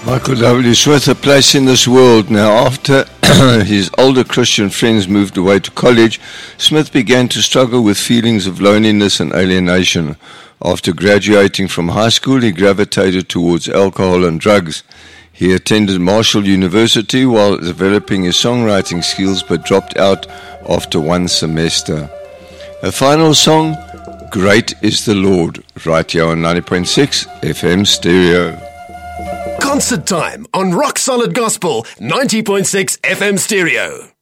Michael W. Smith, A Place in This World. Now, after his older Christian friends moved away to college, Smith began to struggle with feelings of loneliness and alienation. After graduating from high school, he gravitated towards alcohol and drugs. He attended Marshall University while developing his songwriting skills, but dropped out after one semester. A final song, Great is the Lord, right here on 90.6 FM Stereo. Concert time on Rock Solid Gospel 90.6 FM Stereo.